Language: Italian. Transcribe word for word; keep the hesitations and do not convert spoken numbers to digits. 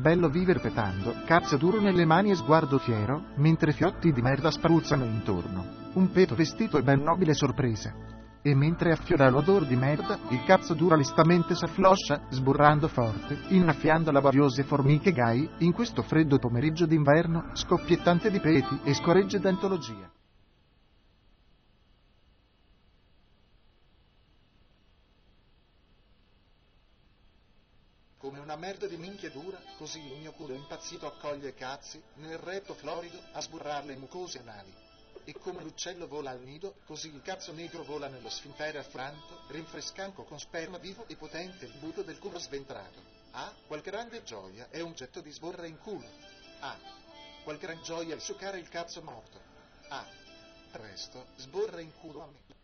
bello vivere petando, cazzo duro nelle mani e sguardo fiero, mentre fiotti di merda spruzzano intorno. Un peto vestito e ben nobile sorpresa. E mentre affiora l'odor di merda, il cazzo duro listamente s'affloscia, sburrando forte, innaffiando laboriose formiche gai, in questo freddo pomeriggio d'inverno, scoppiettante di peti e scoregge d'antologia. Come una merda di minchia dura, così il mio culo impazzito accoglie cazzi, nel retto florido, a sburrarle mucose anali. E come l'uccello vola al nido, così il cazzo negro vola nello sfintere affranto, rinfrescando con sperma vivo e potente il buco del culo sventrato. Ah, qual grande gioia è un getto di sborra in culo. Ah, qual gran gioia è succare il cazzo morto. Ah, presto, sborra in culo a me.